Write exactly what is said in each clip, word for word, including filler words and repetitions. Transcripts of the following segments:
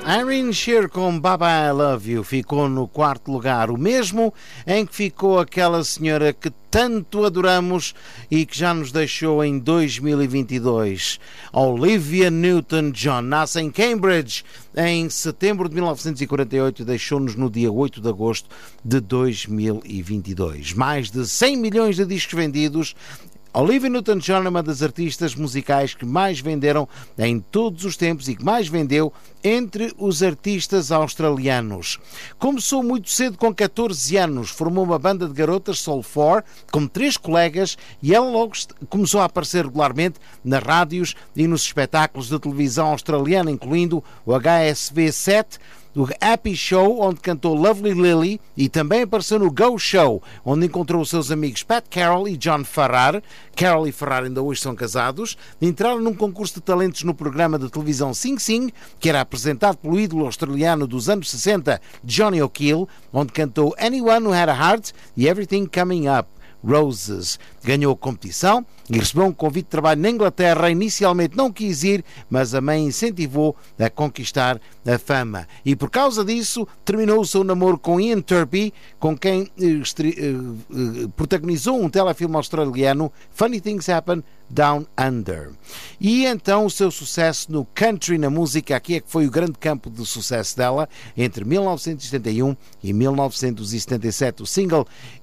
Irene Shear com Baba I Love You ficou no quarto lugar, o mesmo em que ficou aquela senhora que tanto adoramos e que já nos deixou em dois mil e vinte e dois. Olivia Newton-John nasce em Cambridge em setembro de mil novecentos e quarenta e oito e deixou-nos no dia oito de agosto de dois mil e vinte e dois. Mais de cem milhões de discos vendidos. Olivia Newton-John é uma das artistas musicais que mais venderam em todos os tempos e que mais vendeu entre os artistas australianos. Começou muito cedo, com catorze anos, formou uma banda de garotas, Soul four, com três colegas, e ela logo começou a aparecer regularmente nas rádios e nos espetáculos de televisão australiana, incluindo o H S B sete, o Happy Show, onde cantou Lovely Lily, e também apareceu no Go Show, onde encontrou os seus amigos Pat Carroll e John Farrar. Carroll e Farrar ainda hoje são casados. Entraram num concurso de talentos no programa de televisão Sing Sing, que era apresentado pelo ídolo australiano dos anos sessenta, Johnny O'Keel, onde cantou Anyone Who Had a Heart e Everything Coming Up, Roses. Ganhou a competição e recebeu um convite de trabalho na Inglaterra. Inicialmente não quis ir, mas a mãe incentivou a conquistar a fama. E por causa disso, terminou o seu namoro com Ian Turpie, com quem estri- uh, uh, protagonizou um telefilme australiano, Funny Things Happen Down Under. E então o seu sucesso no country, na música, aqui é que foi o grande campo de sucesso dela, entre mil novecentos e setenta e um e mil novecentos e setenta e sete. O single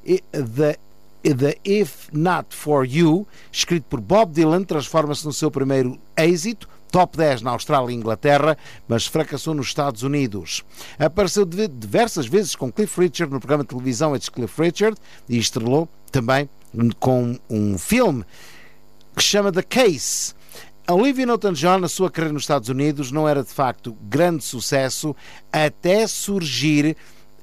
The The If Not For You, escrito por Bob Dylan, transforma-se no seu primeiro êxito, top dez na Austrália e Inglaterra, mas fracassou nos Estados Unidos. Apareceu diversas vezes com Cliff Richard no programa de televisão It's Cliff Richard e estrelou também com um filme que se chama The Case. Olivia Newton-John, na sua carreira nos Estados Unidos, não era de facto grande sucesso até surgir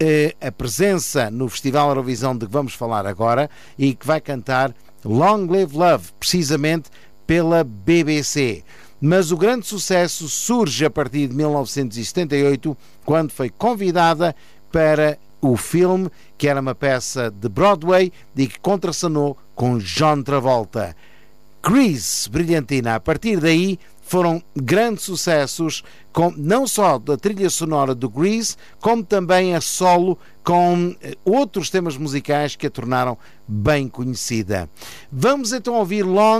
a presença no Festival Eurovisão de que vamos falar agora e que vai cantar Long Live Love, precisamente pela B B C. Mas o grande sucesso surge a partir de mil novecentos e setenta e oito, quando foi convidada para o filme, que era uma peça de Broadway e que contracenou com John Travolta. Grease, brilhantina. A partir daí foram grandes sucessos, com, não só da trilha sonora do Grease, como também a solo com eh, outros temas musicais que a tornaram bem conhecida. Vamos então ouvir Long